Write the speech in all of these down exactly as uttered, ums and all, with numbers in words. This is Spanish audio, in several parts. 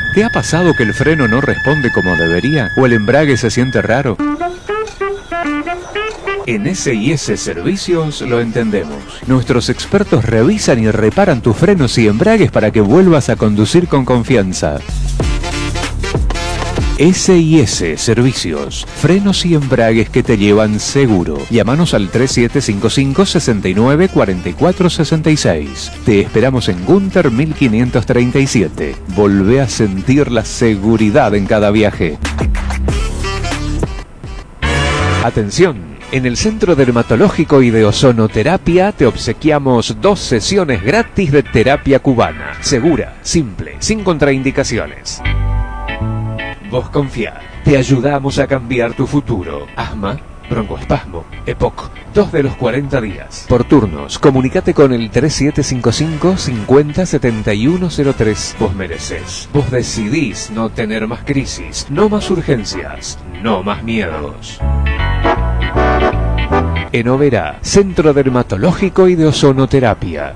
¿Te ha pasado que el freno no responde como debería? ¿O el embrague se siente raro? En S y S Servicios lo entendemos. Nuestros expertos revisan y reparan tus frenos y embragues para que vuelvas a conducir con confianza. S y S Servicios, frenos y embragues que te llevan seguro. Llámanos al tres siete cinco cinco, seis nueve cuatro cuatro seis seis. Te esperamos en Gunter mil quinientos treinta y siete. Volvé a sentir la seguridad en cada viaje. Atención. En el Centro Dermatológico y de Ozonoterapia te obsequiamos dos sesiones gratis de terapia cubana. Segura, simple, sin contraindicaciones. Vos confía, te ayudamos a cambiar tu futuro. Asma, broncoespasmo, E P O C, dos de los cuarenta días. Por turnos, comunicate con el tres siete cinco cinco, cincuenta, setenta y uno cero tres. Vos mereces, vos decidís no tener más crisis, no más urgencias, no más miedos. En Oberá, Centro Dermatológico y de Ozonoterapia.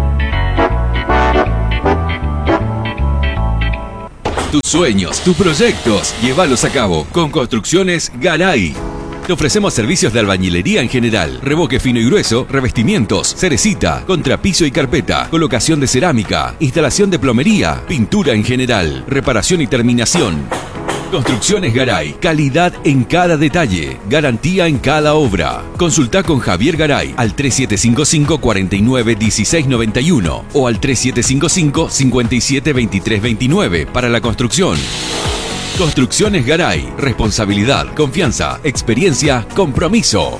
Tus sueños, tus proyectos, llévalos a cabo con Construcciones Garay. Te ofrecemos servicios de albañilería en general, revoque fino y grueso, revestimientos, cerecita, contrapiso y carpeta, colocación de cerámica, instalación de plomería, pintura en general, reparación y terminación. Construcciones Garay, calidad en cada detalle, garantía en cada obra. Consulta con Javier Garay al tres siete cinco cinco, cuatro nueve, uno seis nueve uno o al tres siete cinco cinco, cinco siete, dos tres dos nueve para la construcción. Construcciones Garay, responsabilidad, confianza, experiencia, compromiso.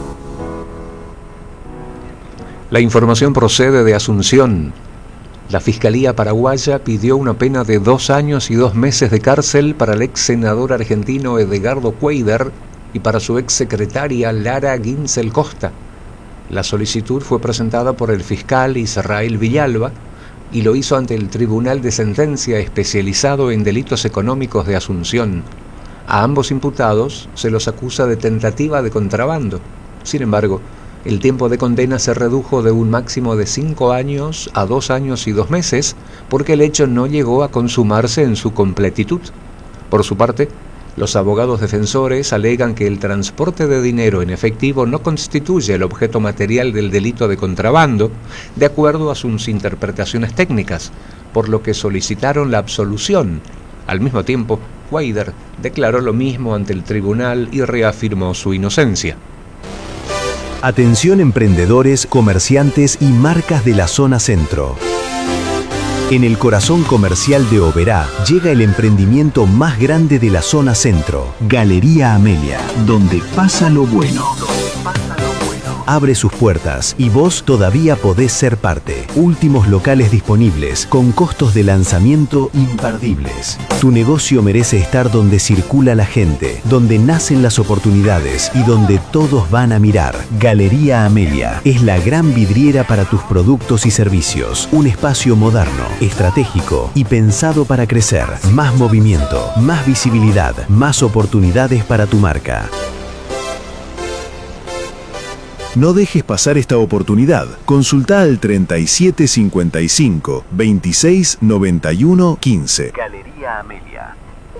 La información procede de Asunción. La Fiscalía Paraguaya pidió una pena de dos años y dos meses de cárcel para el ex senador argentino Edgardo Cuéllar y para su ex secretaria Lara Ginsel Costa. La solicitud fue presentada por el fiscal Israel Villalba y lo hizo ante el Tribunal de Sentencia Especializado en Delitos Económicos de Asunción. A ambos imputados se los acusa de tentativa de contrabando. Sin embargo, el tiempo de condena se redujo de un máximo de cinco años a dos años y dos meses porque el hecho no llegó a consumarse en su completitud. Por su parte, los abogados defensores alegan que el transporte de dinero en efectivo no constituye el objeto material del delito de contrabando, de acuerdo a sus interpretaciones técnicas, por lo que solicitaron la absolución. Al mismo tiempo, Cuéllar declaró lo mismo ante el tribunal y reafirmó su inocencia. Atención emprendedores, comerciantes y marcas de la zona centro. En el corazón comercial de Oberá llega el emprendimiento más grande de la zona centro, Galería Amelia, donde pasa lo bueno. Abre sus puertas y vos todavía podés ser parte. Últimos locales disponibles con costos de lanzamiento imperdibles. Tu negocio merece estar donde circula la gente, donde nacen las oportunidades y donde todos van a mirar. Galería Amelia es la gran vidriera para tus productos y servicios. Un espacio moderno, estratégico y pensado para crecer. Más movimiento, más visibilidad, más oportunidades para tu marca. No dejes pasar esta oportunidad. Consulta al treinta y siete cincuenta y cinco, veintiséis noventa y uno quince. Galería Amelia.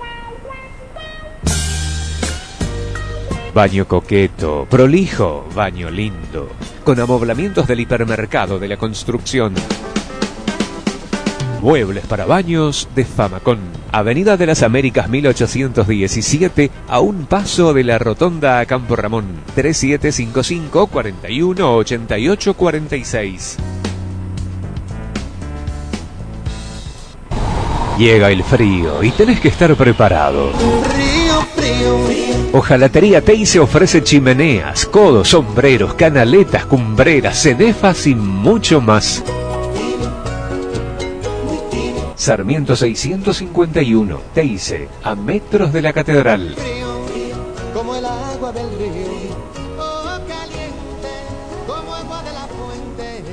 Baño coqueto, prolijo, baño lindo. Con amoblamientos del hipermercado de la construcción. Muebles para baños de Famacón. Avenida de las Américas mil ochocientos diecisiete, a un paso de la rotonda a Campo Ramón. tres siete cinco cinco, cuatro uno, ocho ocho cuatro seis. Llega el frío y tenés que estar preparado. Hojalatería Teise ofrece chimeneas, codos, sombreros, canaletas, cumbreras, cenefas y mucho más. Sarmiento seiscientos cincuenta y uno, Teise, a metros de la catedral. Como el agua del río, oh, caliente, como agua de la fuente.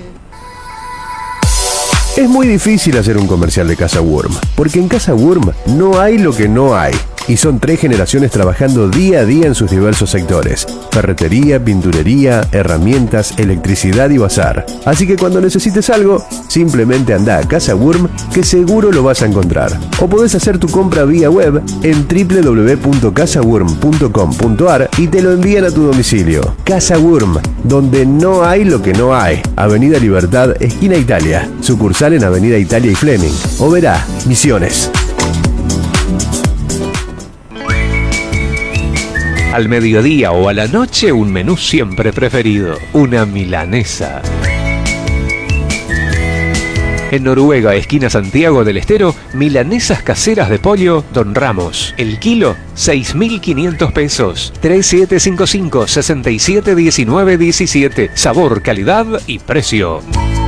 Es muy difícil hacer un comercial de Casa Wurm, porque en Casa Wurm no hay lo que no hay. y son tres generaciones trabajando día a día en sus diversos sectores: ferretería, pinturería, herramientas, electricidad y bazar. Así que cuando necesites algo, simplemente anda a Casa Wurm, que seguro lo vas a encontrar. O podés hacer tu compra vía web en doble u doble u doble u punto casa wurm punto com punto a r y te lo envían a tu domicilio. Casa Wurm, donde no hay lo que no hay. Avenida Libertad, esquina Italia. Sucursal en Avenida Italia y Fleming. Oberá, Misiones. Al mediodía o a la noche, un menú siempre preferido: una milanesa. En Noruega, esquina Santiago del Estero, milanesas caseras de pollo Don Ramos. El kilo, seis mil quinientos pesos. tres siete cinco cinco, seis siete uno nueve uno siete. Sabor, calidad y precio.